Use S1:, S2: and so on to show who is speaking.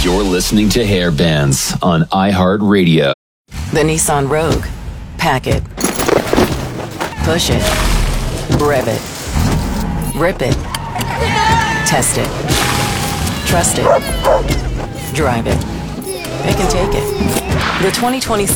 S1: You're listening to Hair Bands on iHeartRadio.
S2: The Nissan Rogue. Pack it. Push it. Rev it. Rip it. Test it. Trust it. Drive it. Pick and take it. The 2026